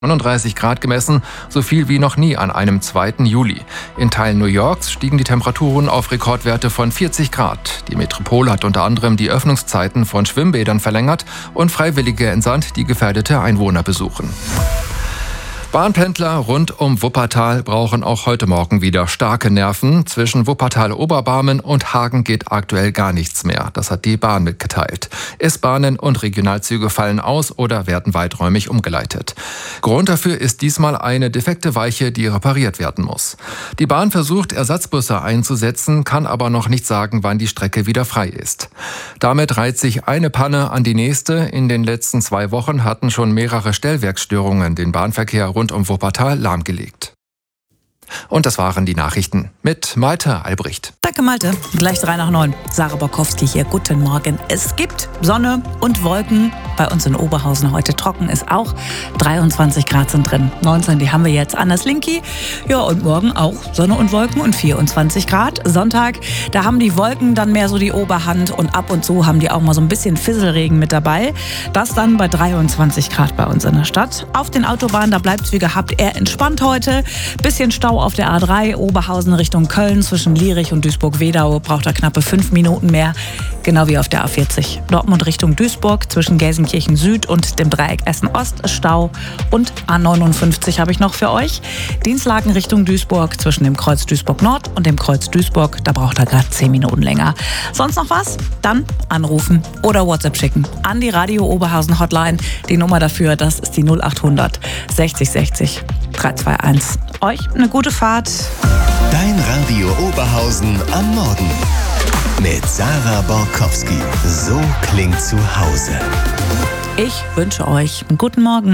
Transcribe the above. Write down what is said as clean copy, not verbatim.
39 Grad gemessen, so viel wie noch nie an einem 2. Juli. In Teilen New Yorks stiegen die Temperaturen auf Rekordwerte von 40 Grad. Die Metropole hat unter anderem die Öffnungszeiten von Schwimmbädern verlängert und Freiwillige entsandt, die gefährdete Einwohner besuchen. Bahnpendler rund um Wuppertal brauchen auch heute Morgen wieder starke Nerven. Zwischen Wuppertal-Oberbarmen und Hagen geht aktuell gar nichts mehr. Das hat die Bahn mitgeteilt. S-Bahnen und Regionalzüge fallen aus oder werden weiträumig umgeleitet. Grund dafür ist diesmal eine defekte Weiche, die repariert werden muss. Die Bahn versucht, Ersatzbusse einzusetzen, kann aber noch nicht sagen, wann die Strecke wieder frei ist. Damit reiht sich eine Panne an die nächste. In den letzten 2 Wochen hatten schon mehrere Stellwerksstörungen den Bahnverkehr rund um Wuppertal lahmgelegt. Und das waren die Nachrichten mit Malte Albrecht. Danke, Malte. Gleich 8:03. Sarah Borkowski hier. Guten Morgen. Es gibt Sonne und Wolken. Bei uns in Oberhausen heute trocken ist auch. 23 Grad sind drin. 19, die haben wir jetzt an das Linky. Ja, und morgen auch Sonne und Wolken und 24 Grad. Sonntag, da haben die Wolken dann mehr so die Oberhand und ab und zu haben die auch mal so ein bisschen Fisselregen mit dabei. Das dann bei 23 Grad bei uns in der Stadt. Auf den Autobahnen, da bleibt es wie gehabt eher entspannt heute. Bisschen Stau auf der A3, Oberhausen Richtung Köln zwischen Lierich und Duisburg-Wedau braucht er knappe 5 Minuten mehr. Genau wie auf der A40. Dortmund Richtung Duisburg zwischen Gelsenkirchen Süd und dem Dreieck Essen Ost ist Stau. Und A59 habe ich noch für euch. Dienstlaken Richtung Duisburg zwischen dem Kreuz Duisburg Nord und dem Kreuz Duisburg. Da braucht er gerade 10 Minuten länger. Sonst noch was? Dann anrufen oder WhatsApp schicken an die Radio Oberhausen Hotline. Die Nummer dafür, das ist die 0800 60 60 321. Euch eine gute Fahrt. Dein Radio Oberhausen am Morgen. Mit Sarah Borkowski. So klingt zu Hause. Ich wünsche euch einen guten Morgen.